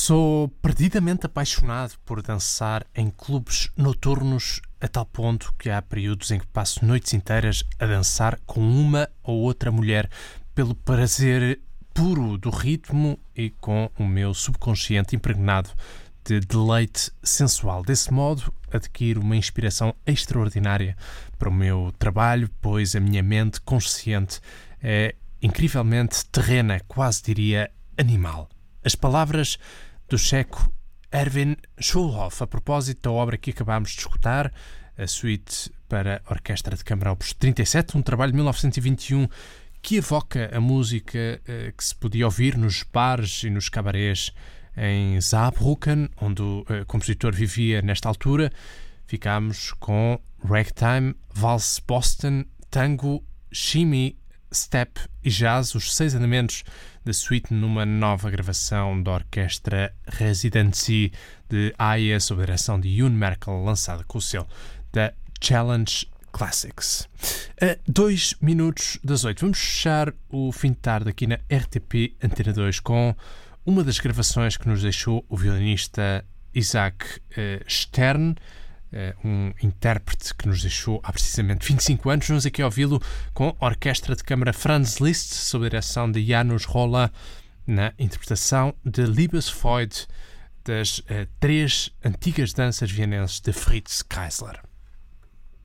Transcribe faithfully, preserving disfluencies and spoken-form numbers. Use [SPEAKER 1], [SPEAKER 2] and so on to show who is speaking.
[SPEAKER 1] Sou perdidamente apaixonado por dançar em clubes noturnos a tal ponto que há períodos em que passo noites inteiras a dançar com uma ou outra mulher pelo prazer puro do ritmo e com o meu subconsciente impregnado de deleite sensual. Desse modo, adquiro uma inspiração extraordinária para o meu trabalho, pois a minha mente consciente é incrivelmente terrena, quase diria animal. As palavras do checo Erwin Schulhoff, a propósito da obra que acabámos de escutar, a suíte para orquestra de câmara opus trinta e sete, um trabalho de mil novecentos e vinte e um que evoca a música eh, que se podia ouvir nos bares e nos cabarés em Saarbrücken, onde o eh, compositor vivia nesta altura. Ficámos com ragtime, valse Boston, tango, shimmy, step e jazz, os seis andamentos da suíte numa nova gravação da orquestra Residency de Haia, sob a direção de Youn Merkel, lançada com o selo da Challenge Classics. A dois minutos das oito, vamos fechar o fim de tarde aqui na R T P Antena dois com uma das gravações que nos deixou o violinista Isaac uh, Stern, uh, um intérprete que nos deixou há precisamente vinte e cinco anos. Vamos aqui ouvi-lo com a orquestra de câmara Franz Liszt, sob a direção de Janusz Rolla, na interpretação de Liebesfreude das uh, três antigas danças vienenses de Fritz Kreisler.